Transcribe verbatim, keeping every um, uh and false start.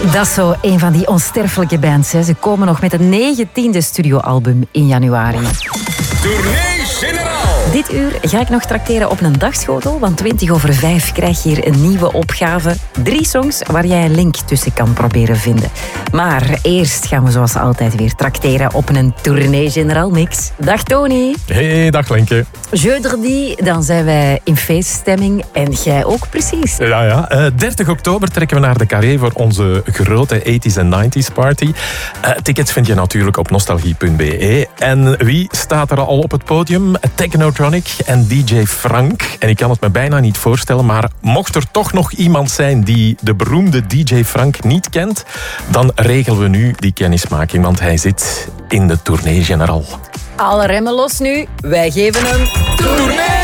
Dat is zo een van die onsterfelijke bands. Hè. Ze komen nog met een negentiende studioalbum in januari. Tournee Generaal. Dit uur ga ik nog trakteren op een dagschotel, want twintig over vijf krijg je hier een nieuwe opgave. Drie songs waar jij een link tussen kan proberen vinden. Maar eerst gaan we zoals altijd weer trakteren op een Tournee Generaal mix. Dag Tony. Hey, dag Lenke. Jeudi, dan zijn wij in feeststemming en jij ook precies. Ja, ja. Uh, dertig oktober trekken we naar de Carré voor onze grote tachtiger en negentiger party. Uh, tickets vind je natuurlijk op nostalgie punt b e. En wie staat er al op het podium? Technotronic en D J Frank. En ik kan het me bijna niet voorstellen, maar mocht er toch nog iemand zijn die de beroemde D J Frank niet kent, dan regelen we nu die kennismaking, want hij zit in de Tournee Generaal. Alle remmen los nu. Wij geven hem Tournee!